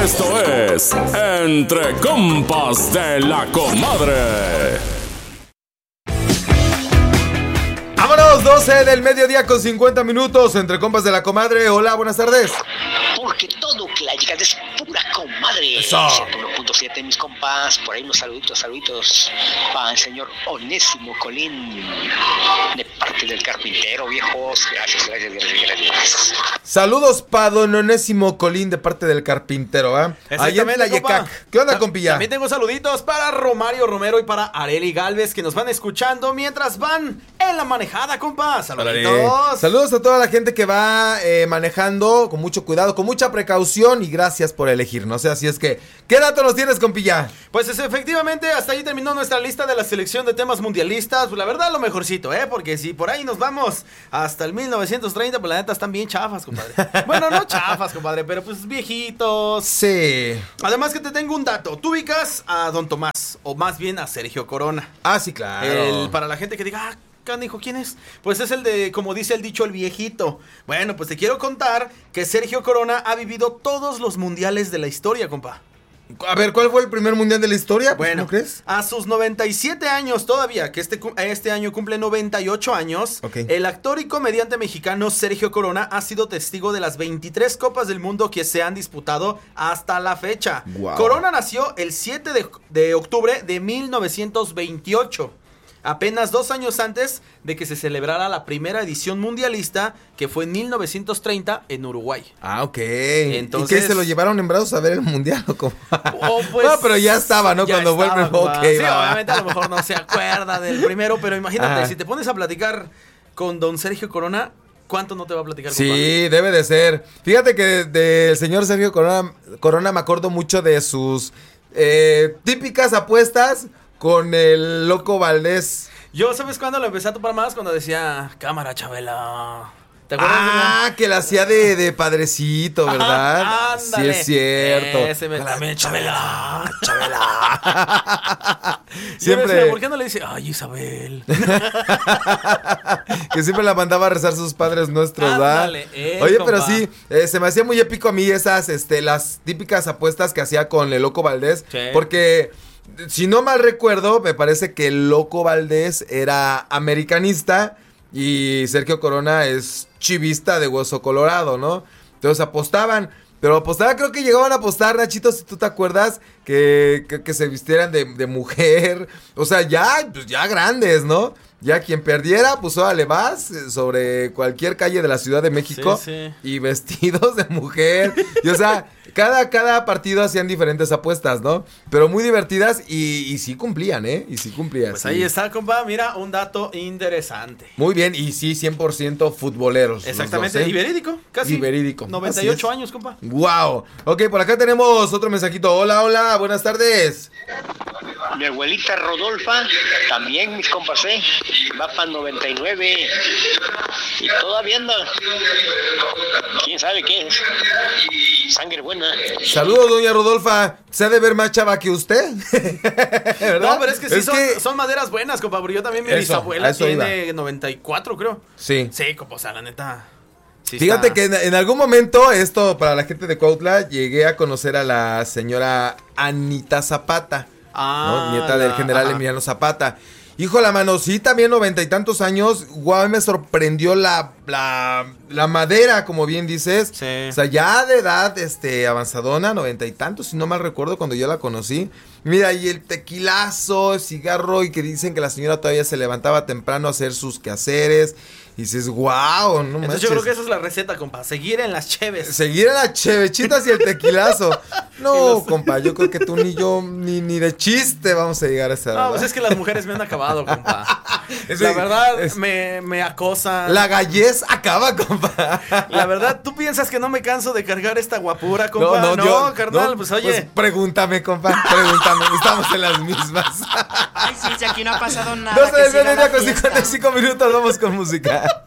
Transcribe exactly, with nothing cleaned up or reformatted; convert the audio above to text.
Esto es Entre Compas de la Comadre. Vámonos, doce del mediodía con cincuenta minutos, Entre Compas de la Comadre. Hola, buenas tardes. Porque todo que la llegada es pura comadre. Eso. ciento uno punto siete, mis compas. Por ahí unos saluditos, saluditos para el señor Onésimo Colín, de parte del carpintero, viejos. Gracias, gracias, gracias, gracias. Saludos para don Onésimo Colín de parte del carpintero, ¿ah? ¿eh? Ahí en la Yecac. ¿Qué onda, compilla? También tengo saluditos para Romario Romero y para Areli Galvez, que nos van escuchando mientras van en la manejada, compa. Saluditos. Saludos a toda la gente que va eh, manejando con mucho cuidado, con mucha precaución, y gracias por elegirnos. Así es que, ¿qué dato nos tienes, compilla? Pues es, efectivamente, hasta ahí terminó nuestra lista de la selección de temas mundialistas. Pues la verdad, lo mejorcito, ¿eh? Porque si por ahí nos vamos hasta el mil novecientos treinta, pues la neta están bien chafas, compadre. Bueno, no chafas, compadre, pero pues viejitos. Sí. Además que te tengo un dato. Tú ubicas a Don Tomás, o más bien a Sergio Corona. Ah, sí, claro. El, para la gente que diga, ah, canijo, ¿quién es? Pues es el de, como dice el dicho, el viejito. Bueno, pues te quiero contar que Sergio Corona ha vivido todos los mundiales de la historia, compa. A ver, ¿cuál fue el primer mundial de la historia? Bueno, ¿No crees? A sus noventa y siete años todavía, que este, este año cumple noventa y ocho años, okay. El actor y comediante mexicano Sergio Corona ha sido testigo de las veintitrés Copas del Mundo que se han disputado hasta la fecha. Wow. Corona nació el siete de, de octubre de mil novecientos veintiocho. Apenas dos años antes de que se celebrara la primera edición mundialista, que fue en mil novecientos treinta en Uruguay. Ah, ok. Entonces, ¿y qué, se lo llevaron en brazos a ver el mundial o cómo? Oh, pues, no, pero ya estaba, ¿no? Ya Cuando estaba, vuelve, ok, sí, va. obviamente a lo mejor no se acuerda del primero, pero imagínate, Ajá. si te pones a platicar con don Sergio Corona, ¿cuánto no te va a platicar? Sí, compadre? debe de ser. Fíjate que del de señor Sergio Corona, Corona me acuerdo mucho de sus eh, típicas apuestas con el Loco Valdés. Yo, ¿sabes cuándo lo empecé a topar más? Cuando decía, cámara, Chabela. ¿Te acuerdas? Ah, de que la hacía de, de padrecito, ¿verdad? Ajá, sí, ándale. es cierto. Ese me... También, Chabela, Chabela. Siempre. Decía, ¿por qué no le dice, ay, Isabel? Que siempre la mandaba a rezar sus padres nuestros, ¿verdad? Ándale, eh, Oye, compa. pero sí, eh, se me hacía muy épico a mí esas, este, las típicas apuestas que hacía con el Loco Valdés. Sí. Porque, si no mal recuerdo, me parece que el Loco Valdés era americanista y Sergio Corona es chivista de hueso colorado, ¿no? Entonces apostaban, pero apostaban, creo que llegaban a apostar, Nachito, si tú te acuerdas, que, que, que se vistieran de, de mujer, o sea, ya, pues ya grandes, ¿no? Ya quien perdiera, pues órale, vas sobre cualquier calle de la Ciudad de México, Sí, sí. y vestidos de mujer, y o sea, cada, cada partido hacían diferentes apuestas, ¿no? Pero muy divertidas y, y sí cumplían, ¿eh? Y sí cumplían. Pues sí. ahí está, compa, mira, un dato interesante. Muy bien, y sí, cien por ciento futboleros. Exactamente, los dos, y ¿eh? verídico, casi. Y verídico. noventa y ocho Así es. años, compa. Wow. Ok, por acá tenemos otro mensajito. Hola, hola, buenas tardes. Mi abuelita Rodolfa, también mis compas, ¿eh? Va para noventa y nueve y todavía anda. ¿Quién sabe qué es? Sangre buena. Saludos, doña Rodolfa. ¿Se ha de ver más chava que usted? ¿Verdad? No, pero es que sí Es son, que- son maderas buenas, compa, porque yo también mi Eso, a bisabuela eso tiene noventa y cuatro, creo. Sí. Sí, compa, o sea, la neta. sí Fíjate está- que en, en algún momento, esto para la gente de Cuautla, llegué a conocer a la señora Anita Zapata, Ah, ¿no? Nieta del la- general ajá. Emiliano Zapata. Hijo, la mano, sí, también noventa y tantos años. Guau, me sorprendió la, la, la madera, como bien dices. Sí. O sea, ya de edad este, avanzadona, noventa y tantos, si no mal recuerdo, cuando yo la conocí. Mira, y el tequilazo, el cigarro, y que dicen que la señora todavía se levantaba temprano a hacer sus quehaceres. Y dices, wow, no Entonces manches. yo creo que esa es la receta, compa, seguir en las cheves. Seguir a las chevechitas y el tequilazo. No, compa, yo creo que tú ni yo, ni, ni de chiste vamos a llegar a esa edad. No, pues es que las mujeres me han acabado, compa. Ese- La verdad, es- me, me acosan. La gallez acaba, compa. La verdad, ¿tú piensas que no me canso de cargar esta guapura, compa? No, yo- carnal, no, pues oye. pregúntame, compa, pregúntame. Estamos en las mismas. Ay, sí, si aquí no ha pasado nada. doce que del siga la mediodía con fiesta. cincuenta y cinco minutos, vamos con música.